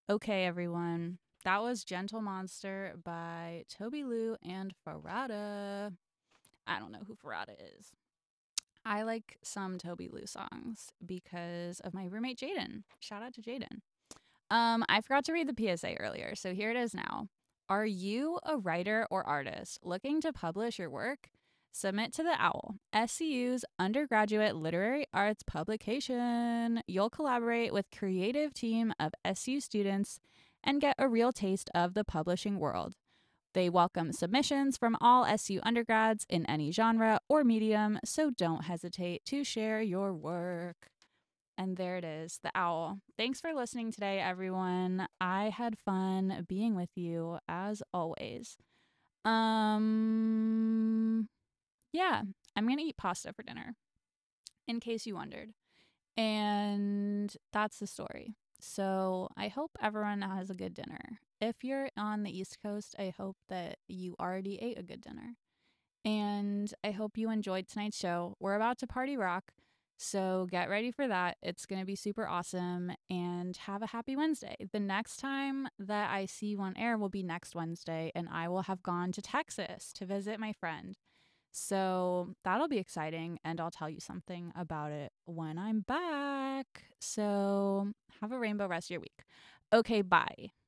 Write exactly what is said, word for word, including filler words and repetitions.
Okay, everyone. That was Gentle Monster by Toby Lou and Farada. I don't know who Farada is. I like some Toby Lou songs because of my roommate Jaden. Shout out to Jaden. Um, I forgot to read the P S A earlier, so here it is now. Are you a writer or artist looking to publish your work? Submit to the OWL, S C U's undergraduate literary arts publication. You'll collaborate with creative team of S U students and get a real taste of the publishing world. They welcome submissions from all S U undergrads in any genre or medium, so don't hesitate to share your work. And there it is, the owl. Thanks for listening today, everyone. I had fun being with you as always. Um, yeah, I'm gonna eat pasta for dinner, in case you wondered. And that's the story. So I hope everyone has a good dinner. If you're on the East Coast, I hope that you already ate a good dinner. And I hope you enjoyed tonight's show. We're about to party rock. So get ready for that. It's going to be super awesome. And have a happy Wednesday. The next time that I see you on air will be next Wednesday. And I will have gone to Texas to visit my friend. So that'll be exciting. And I'll tell you something about it when I'm back. So have a rainbow rest of your week. Okay, bye.